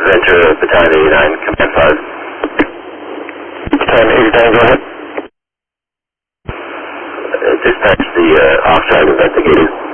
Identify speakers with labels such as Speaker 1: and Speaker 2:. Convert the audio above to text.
Speaker 1: Ventura, Battalion 89, Command 5.
Speaker 2: Battalion 89, go ahead.
Speaker 1: Dispatch the off-drive investigators.